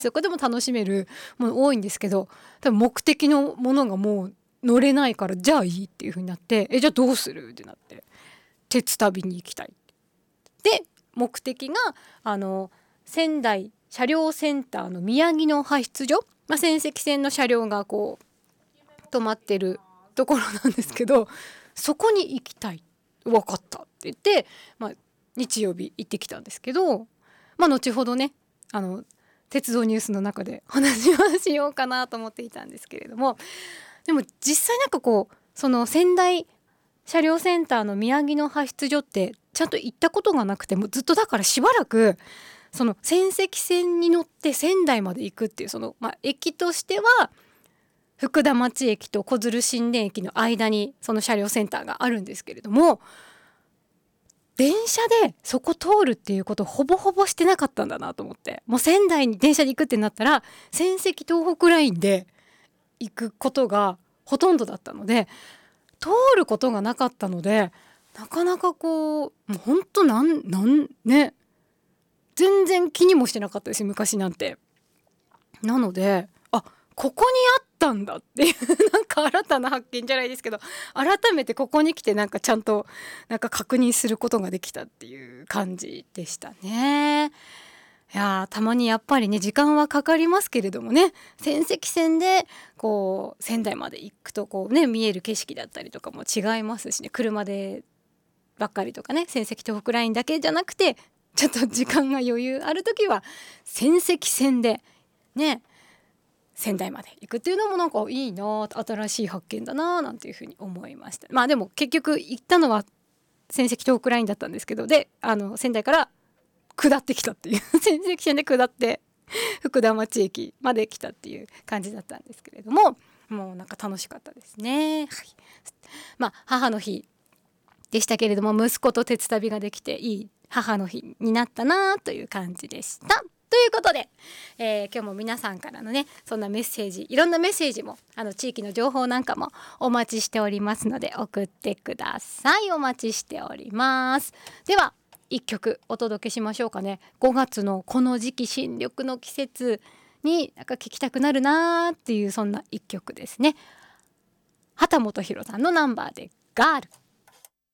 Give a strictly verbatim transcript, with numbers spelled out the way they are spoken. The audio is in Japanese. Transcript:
そこでも楽しめるもの多いんですけど、多分目的のものがもう乗れないから、じゃあいいっていう風になって、えじゃあどうするってなって、鉄旅に行きたい。で目的があの仙台車両センターの宮城野派出所、まあ、仙石線の車両がこう止まってるところなんですけど、そこに行きたい、分かったって言って、まあ、日曜日行ってきたんですけど、まあ後ほどねあの鉄道ニュースの中で話はしようかなと思っていたんですけれども、でも実際なんかこうその仙台車両センターの宮城野派出所ってちゃんと行ったことがなくて、もうずっとだからしばらくその仙石線に乗って仙台まで行くっていう、その、まあ、駅としては福田町駅と小鶴新田駅の間にその車両センターがあるんですけれども、電車でそこ通るっていうことをほぼほぼしてなかったんだなと思って、もう仙台に電車で行くってなったら仙石東北ラインで行くことがほとんどだったので、通ることがなかったので、なかなかこうもうほんとなんなんね全然気にもしてなかったです昔なんて。なのであここにあったんだっていうなんか新たな発見じゃないですけど、改めてここに来てなんかちゃんとなんか確認することができたっていう感じでしたね。いやたまにやっぱりね時間はかかりますけれどもね、仙石線でこう仙台まで行くとこうね見える景色だったりとかも違いますしね、車でばっかりとかね、仙石東北ラインだけじゃなくてちょっと時間が余裕ある時は仙石線でね仙台まで行くっていうのもなんかいいな、新しい発見だななんていうふうに思いました。まあでも結局行ったのは仙石東北ラインだったんですけど、であの仙台から下ってきたっていう仙石線で下って福田町駅まで来たっていう感じだったんですけれども、もうなんか楽しかったですね、はい。まあ母の日でしたけれども、息子と鉄旅ができていい母の日になったなという感じでした。ということで、えー、今日も皆さんからのねそんなメッセージ、いろんなメッセージもあの地域の情報なんかもお待ちしておりますので送ってください。お待ちしております。ではいっきょくお届けしましょうかね。ごがつのこの時期新緑の季節になんか聴きたくなるなっていうそんないっきょくですね。畑本博さんのナンバーでガール。